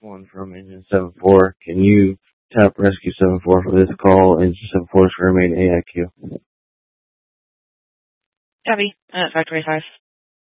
one from Engine 74. Can you tap Rescue 74 for this call? Engine 74 is to remain AIQ. Copy. Factory 5.